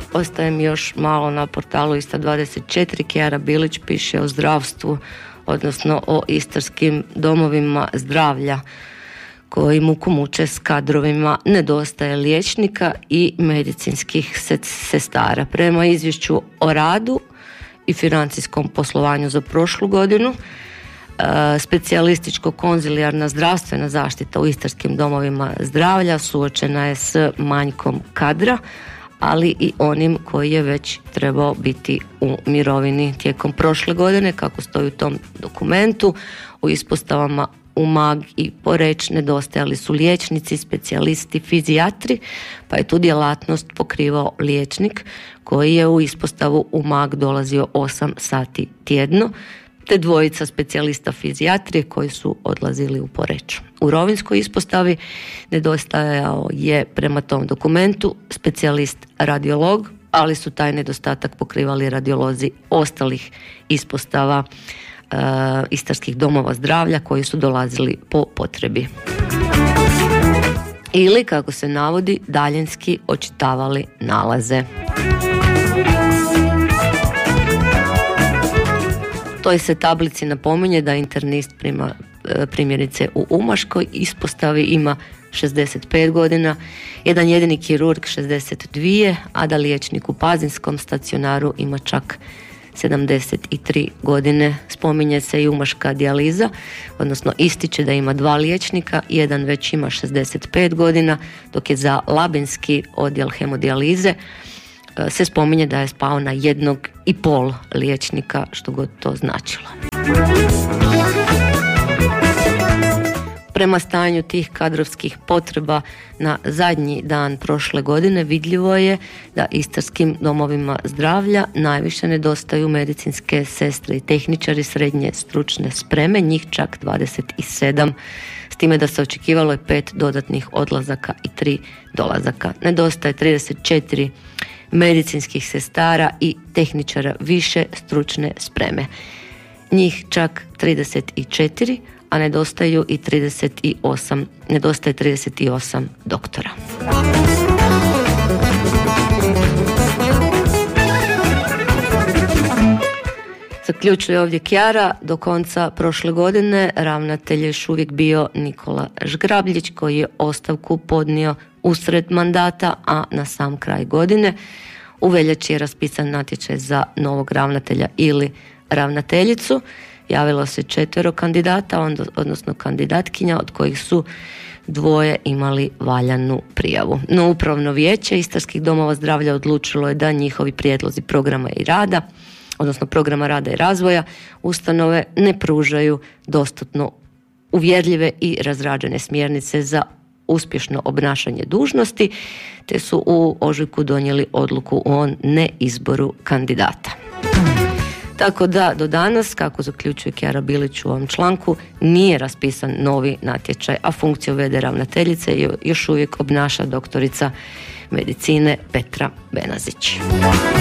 ostajem još malo na portalu Ista24. Kijara Bilić piše o zdravstvu, odnosno o istarskim domovima zdravlja koji muku muče s kadrovima, nedostaje liječnika i medicinskih sestara. Prema izvješću o radu i financijskom poslovanju za prošlu godinu, specijalističko-konzilijarna zdravstvena zaštita u istarskim domovima zdravlja suočena je s manjkom kadra, ali i onim koji je već trebao biti u mirovini tijekom prošle godine. Kako stoji u tom dokumentu, u ispostavama Umag i Poreč nedostajali su liječnici, specijalisti, fizijatri, pa je tu djelatnost pokrivao liječnik koji je u ispostavu Umag dolazio 8 sati tjedno, te dvojica specijalista fizijatrije koji su odlazili u Poreč. U rovinjskoj ispostavi nedostajao je prema tom dokumentu specijalist radiolog, ali su taj nedostatak pokrivali radiolozi ostalih ispostava istarskih domova zdravlja koji su dolazili po potrebi. Ili, kako se navodi, daljinski očitavali nalaze. Toj se tablici napominje da internist primjerice u Umaškoj ispostavi ima 65 godina, jedan jedini kirurg 62, a da liječnik u pazinskom stacionaru ima čak 73 godine. Spominje se i umaška dijaliza, odnosno ističe da ima 2 liječnika, jedan već ima 65 godina, dok je za labinski odjel hemodijalize se spominje da je spao na 1,5 liječnika, što god to značilo. Prema stanju tih kadrovskih potreba na zadnji dan prošle godine vidljivo je da istarskim domovima zdravlja najviše nedostaju medicinske sestre i tehničari srednje stručne spreme, njih čak 27, s time da se očekivalo je 5 dodatnih odlazaka i 3 dolazaka. Nedostaje 34 medicinskih sestara i tehničara više stručne spreme, njih čak 34, a nedostaje 38 doktora. Zaključuje ovdje Kijara, do konca prošle godine ravnatelj je još uvijek bio Nikola Žgrabljić, koji je ostavku podnio usred mandata, a na sam kraj godine u veljači je raspisan natječaj za novog ravnatelja ili ravnateljicu. Javilo se 4 kandidata, odnosno kandidatkinja, od kojih su 2 imali valjanu prijavu. No, upravno vijeće istarskih domova zdravlja odlučilo je da njihovi prijedlozi programa i rada, odnosno programa rada i razvoja ustanove, ne pružaju dostatno uvjerljive i razrađene smjernice za uspješno obnašanje dužnosti, te su u ožujku donijeli odluku o neizboru kandidata. Tako da do danas, kako zaključuje Kijara Bilić u ovom članku, nije raspisan novi natječaj, a funkciju v.d. ravnateljice još uvijek obnaša doktorica medicine Petra Benazić.